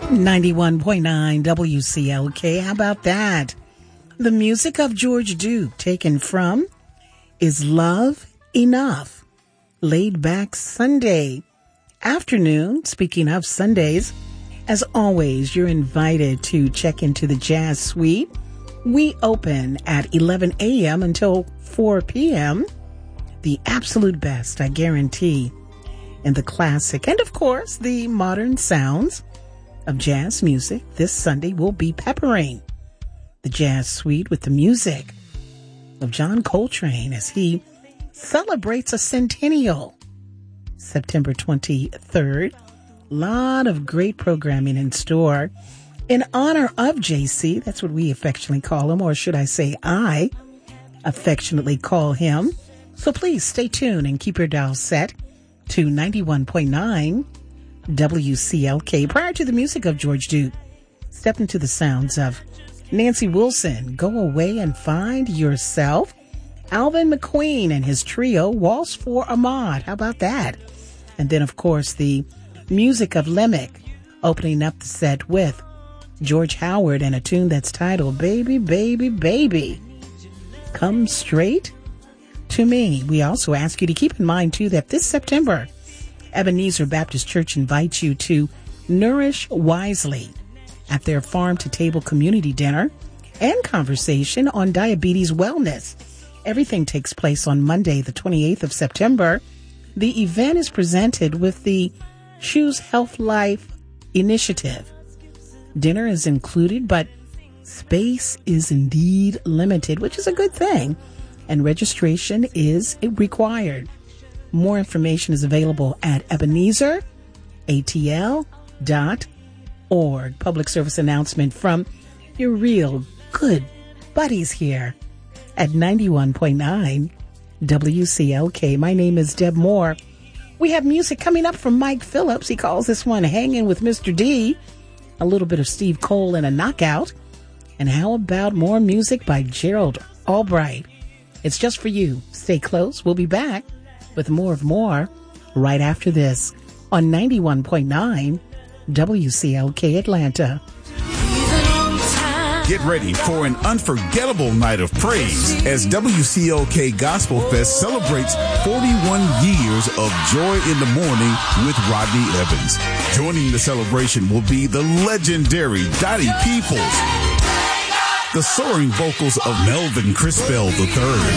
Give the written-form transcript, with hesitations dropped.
91.9 WCLK. How about that? The music of George Duke, taken from Is Love Enough? Laid Back Sunday afternoon. Speaking of Sundays, as always, you're invited to check into the Jazz Suite. We open at 11 a.m. until 4 p.m. The absolute best, I guarantee, in the classic and, of course, the modern sounds of jazz music. This Sunday will be peppering the Jazz Suite with the music of John Coltrane as he celebrates a centennial, September 23rd. Lot of great programming in store in honor of JC. That's what we affectionately call him, or should I say I affectionately call him. So please stay tuned and keep your dial set to 91.9 WCLK. Prior to the music of George Duke, step into the sounds of Nancy Wilson, Go Away and Find Yourself. Alvin McQueen and his trio, Waltz for Ahmad. How about that? And then, of course, the music of Lemick, opening up the set with George Howard and a tune that's titled Baby, Baby, Baby, Come Straight to Me. We also ask you to keep in mind, too, that this September, Ebenezer Baptist Church invites you to Nourish Wisely at their farm-to-table community dinner and conversation on diabetes wellness. Everything takes place on Monday, the 28th of September. The event is presented with the Choose Health Life initiative. Dinner is included, but space is indeed limited, which is a good thing, and registration is required. More information is available at EbenezerATL.org. Public service announcement from your real good buddies here at 91.9 WCLK. My name is Deb Moore. We have music coming up from Mike Phillips. He calls this one Hanging with Mr. D. A little bit of Steve Cole and a knockout. And how about more music by Gerald Albright? It's just for you. Stay close. We'll be back with more of more right after this on 91.9 WCLK Atlanta. Get ready for an unforgettable night of praise as WCLK Gospel Fest celebrates 41 years of joy in the morning with Rodney Evans. Joining the celebration will be the legendary Dottie Peoples, the soaring vocals of Melvin Crispell III,